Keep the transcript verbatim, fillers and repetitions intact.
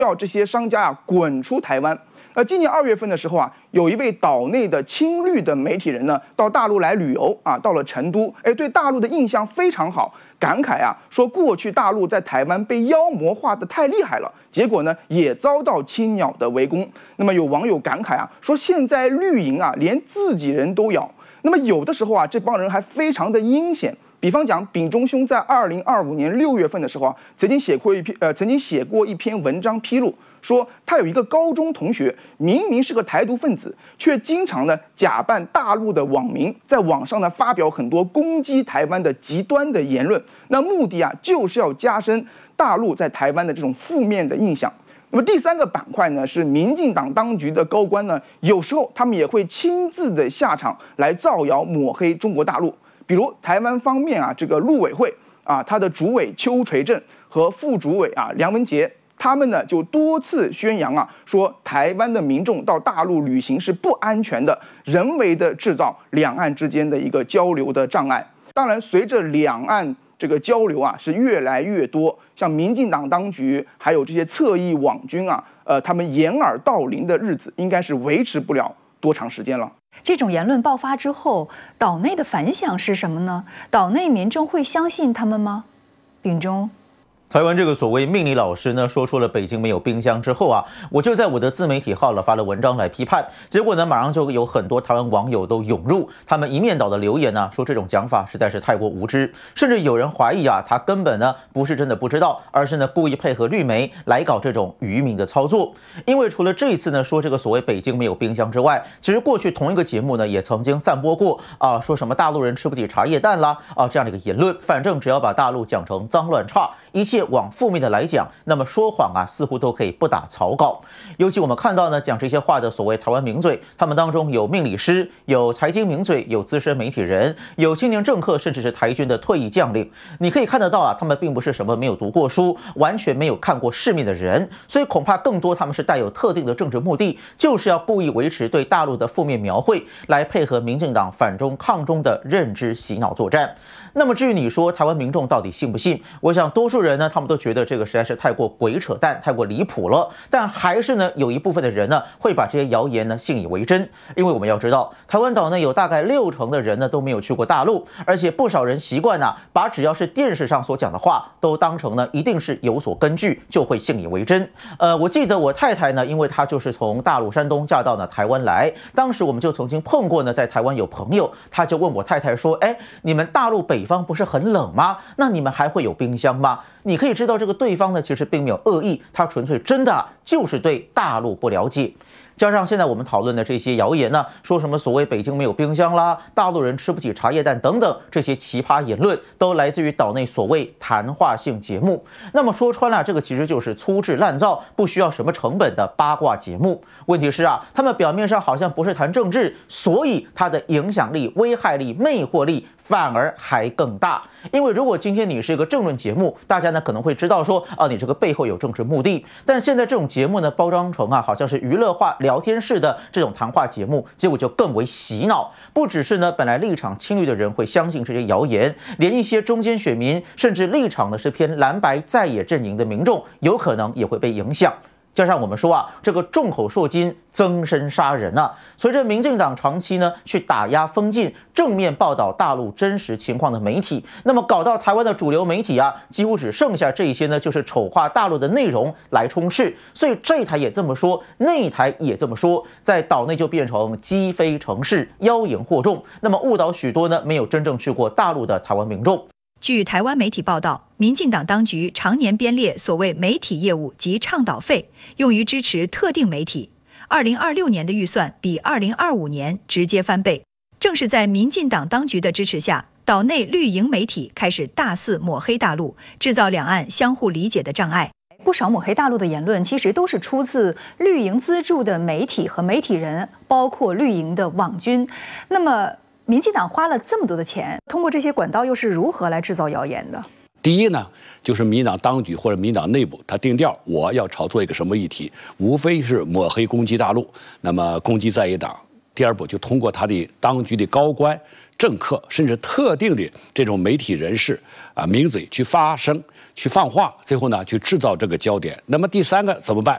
要这些商家啊滚出台湾。呃，今年二月份的时候啊，有一位岛内的亲绿的媒体人呢，到大陆来旅游啊，到了成都，哎，对大陆的印象非常好，感慨啊，说过去大陆在台湾被妖魔化的太厉害了，结果呢，也遭到青鸟的围攻。那么有网友感慨啊，说现在绿营啊，连自己人都咬。那么有的时候啊，这帮人还非常的阴险。比方讲，丙中兄在二零二五年六月份的时候啊，曾经写过一篇呃，曾经写过一篇文章披露，说他有一个高中同学，明明是个台独分子，却经常呢假扮大陆的网民，在网上呢发表很多攻击台湾的极端的言论。那目的啊，就是要加深大陆在台湾的这种负面的印象。那么第三个板块呢，是民进党当局的高官呢，有时候他们也会亲自的下场来造谣抹黑中国大陆。比如台湾方面啊，这个陆委会啊，他的主委邱垂正和副主委啊梁文杰，他们呢就多次宣扬啊，说台湾的民众到大陆旅行是不安全的，人为的制造两岸之间的一个交流的障碍。当然，随着两岸这个交流啊是越来越多，像民进党当局还有这些侧翼网军啊，呃，他们掩耳盗铃的日子应该是维持不了多长时间了。 这种言论爆发之后，岛内的反响是什么呢？岛内民众会相信他们吗？秉忠。 台湾这个所谓命理老师呢，说出了北京没有冰箱之后啊，我就在我的自媒体号了发了文章来批判，结果呢，马上就有很多台湾网友都涌入，他们一面倒的留言呢，说这种讲法实在是太过无知，甚至有人怀疑啊，他根本呢不是真的不知道，而是呢故意配合绿媒来搞这种愚民的操作。因为除了这一次呢说这个所谓北京没有冰箱之外，其实过去同一个节目呢也曾经散播过啊，说什么大陆人吃不起茶叶蛋啦啊这样的一个言论，反正只要把大陆讲成脏乱差，一切往负面的来讲，那么说谎啊，似乎都可以不打草稿。尤其我们看到呢，讲这些话的所谓台湾名嘴，他们当中有命理师，有财经名嘴，有资深媒体人，有青年政客，甚至是台军的退役将领。你可以看得到啊，他们并不是什么没有读过书、完全没有看过世面的人，所以恐怕更多他们是带有特定的政治目的，就是要故意维持对大陆的负面描绘，来配合民进党反中抗中的认知洗脑作战。那么至于你说台湾民众到底信不信，我想多数人呢，他们都觉得这个实在是太过鬼扯淡，太过离谱了。但还是呢，有一部分的人呢，会把这些谣言呢信以为真。因为我们要知道，台湾岛呢有大概六成的人呢都没有去过大陆，而且不少人习惯呢、啊、把只要是电视上所讲的话都当成呢一定是有所根据，就会信以为真。呃，我记得我太太呢，因为她就是从大陆山东嫁到呢台湾来，当时我们就曾经碰过呢，在台湾有朋友，他就问我太太说：“哎，你们大陆北。”北方不是很冷吗？那你们还会有冰箱吗？你可以知道这个对方呢，其实并没有恶意，他纯粹真的就是对大陆不了解。加上现在我们讨论的这些谣言呢，说什么所谓北京没有冰箱啦，大陆人吃不起茶叶蛋等等，这些奇葩言论都来自于岛内所谓谈话性节目。那么说穿了，这个其实就是粗制滥造，不需要什么成本的八卦节目。问题是啊，他们表面上好像不是谈政治，所以它的影响力、危害力、魅惑力反而还更大。因为如果今天你是一个政论节目，大家呢可能会知道说啊，你这个背后有政治目的。但现在这种节目呢，包装成啊好像是娱乐化、聊天式的这种谈话节目，结果就更为洗脑。不只是呢本来立场亲绿的人会相信这些谣言，连一些中间选民，甚至立场呢是偏蓝白在野阵营的民众，有可能也会被影响。加上我们说啊，这个众口铄金，增生杀人啊。随着民进党长期呢去打压封禁，正面报道大陆真实情况的媒体，那么搞到台湾的主流媒体啊，几乎只剩下这些呢，就是丑化大陆的内容来充斥。所以这一台也这么说，那一台也这么说，在岛内就变成鸡飞城市，妖言惑众，那么误导许多呢没有真正去过大陆的台湾民众。 据台湾媒体报道，民进党当局常年编列所谓媒体业务及倡导费，用于支持特定媒体。二零二六年的预算比二零二五年直接翻倍。正是在民进党当局的支持下，岛内绿营媒体开始大肆抹黑大陆，制造两岸相互理解的障碍。不少抹黑大陆的言论，其实都是出自绿营资助的媒体和媒体人，包括绿营的网军。那么民进党花了这么多的钱，通过这些管道又是如何来制造谣言的？ 第一呢，就是民进党当局或者民进党内部，他定调我要炒作一个什么议题，无非是抹黑攻击大陆，那么攻击在野党。第二步就通过他的当局的高官、政客，甚至特定的这种媒体人士啊、名嘴去发声、去放话，最后呢去制造这个焦点。那么第三个怎么办？